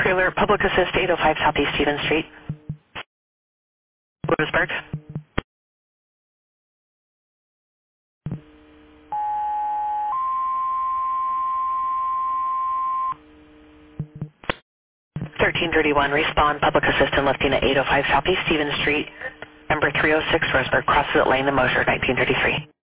Alert, Public Assist 805 Southeast Stevens Street, Lewisburg. 1331, respond, Public Assistant lifting at 805 Southeast Stevens Street, number 306, Roseburg, crosses at Lane the Mosher, 1933.